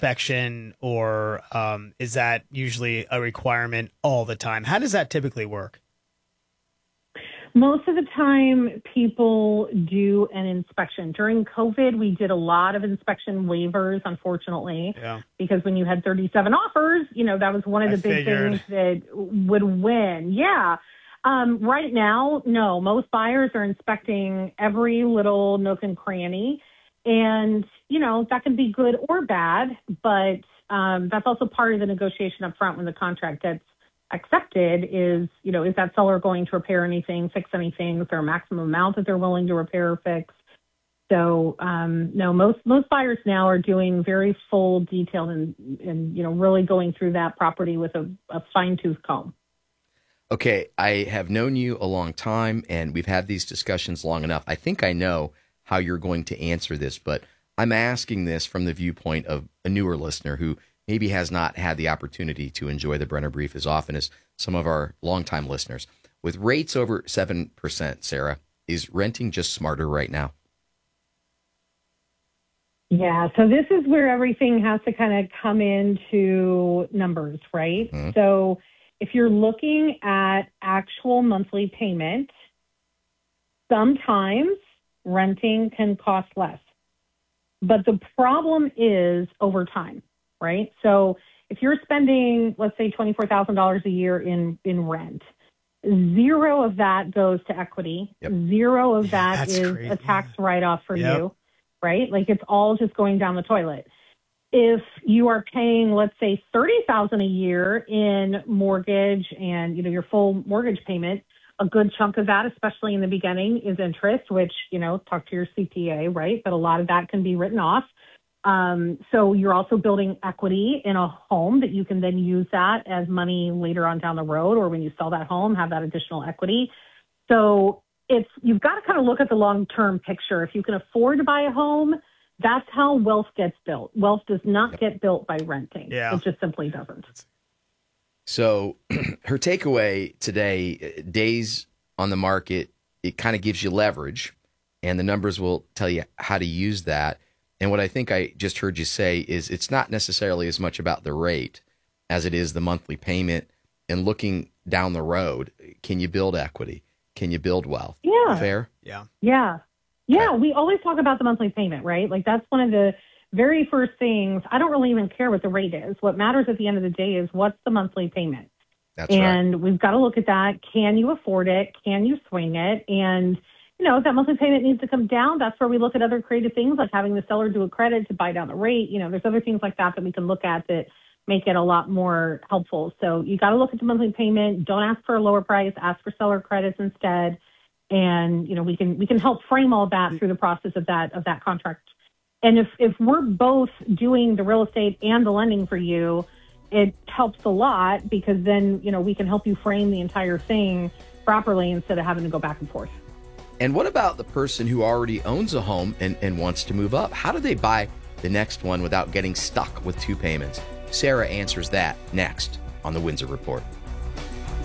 inspection, or is that usually a requirement all the time? How does that typically work? Most of the time, people do an inspection. During COVID, we did a lot of inspection waivers, unfortunately, because when you had 37 offers, that was one of the big things that would win. Yeah. Right now, no, most buyers are inspecting every little nook and cranny. And, that can be good or bad, but that's also part of the negotiation up front when the contract gets accepted is that seller going to repair anything, fix anything? Is there a maximum amount that they're willing to repair or fix? So, no, most buyers now are doing very full, detailed, and really going through that property with a fine-tooth comb. Okay, I have known you a long time, and we've had these discussions long enough. I think I know how you're going to answer this, but I'm asking this from the viewpoint of a newer listener who maybe has not had the opportunity to enjoy the Brenner Brief as often as some of our longtime listeners. With rates over 7%, Sarah, is renting just smarter right now? Yeah, so this is where everything has to kind of come into numbers, right? Mm-hmm. So if you're looking at actual monthly payment, sometimes renting can cost less. But the problem is over time, right? So if you're spending, let's say, $24,000 a year in rent, zero of that goes to equity. Yep. Zero of that is crazy. A tax write-off for you, right? Like it's all just going down the toilet. If you are paying, let's say, $30,000 a year in mortgage and your full mortgage payment, a good chunk of that, especially in the beginning, is interest, which, talk to your CPA, right? But a lot of that can be written off. So you're also building equity in a home that you can then use that as money later on down the road, or when you sell that home, have that additional equity. So you've got to kind of look at the long-term picture. If you can afford to buy a home, that's how wealth gets built. Wealth does not get built by renting. Yeah. It just simply doesn't. So her takeaway today, days on the market, it kind of gives you leverage, and the numbers will tell you how to use that. And what I think I just heard you say is it's not necessarily as much about the rate as it is the monthly payment and looking down the road. Can you build equity? Can you build wealth? Yeah. Fair? Yeah. Yeah. Yeah. Okay. We always talk about the monthly payment, right? Like that's one of the very first things. I don't really even care what the rate is. What matters at the end of the day is what's the monthly payment. That's and right. We've got to look at that. Can you afford it? Can you swing it? And, if that monthly payment needs to come down, that's where we look at other creative things like having the seller do a credit to buy down the rate. There's other things like that we can look at that make it a lot more helpful. So you got to look at the monthly payment. Don't ask for a lower price. Ask for seller credits instead. And, we can help frame all that through the process of that contract. And if we're both doing the real estate and the lending for you, it helps a lot because then, we can help you frame the entire thing properly instead of having to go back and forth. And what about the person who already owns a home and wants to move up? How do they buy the next one without getting stuck with two payments? Sarah answers that next on the Windsor Report.